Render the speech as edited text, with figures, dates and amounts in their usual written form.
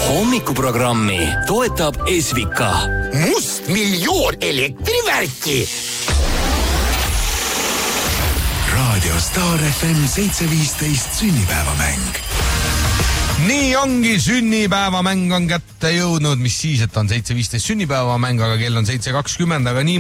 Hommikuprogrammi toetab Esvika. Must miljoon elektrivärki. Raadio Star FM 715 sünnipäevamäng. Nii ongi, sünnipäevamäng on kätte jõudnud, mis siis, et on 715 sünnipäevamäng, aga kell on 7.20, aga nii